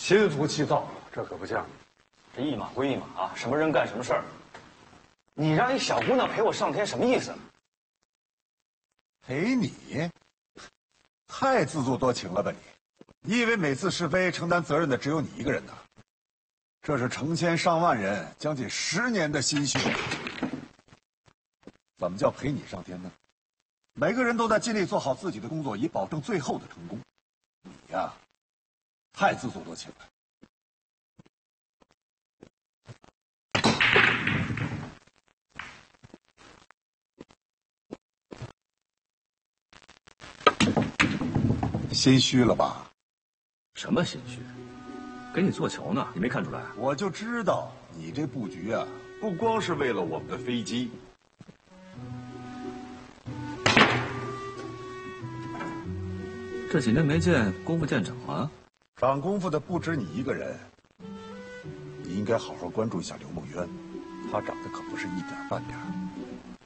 心浮气躁，这可不像你。 这一码归一码啊，什么人干什么事儿。你让一小姑娘陪我上天，什么意思？ 陪你？太自作多情了吧你！你以为每次是非承担责任的只有你一个人呢？这是成千上万人，将近10年的心血。怎么叫陪你上天呢？每个人都在尽力做好自己的工作，以保证最后的成功。你呀，太自作多情了。心虚了吧？ 什么心虚？给你做球呢，你没看出来？ 我就知道你这布局啊，不光是为了我们的飞机。 这几年没见，功夫见长了。 长功夫的不止你一个人，你应该好好关注一下刘梦渊，他长得可不是一点半点。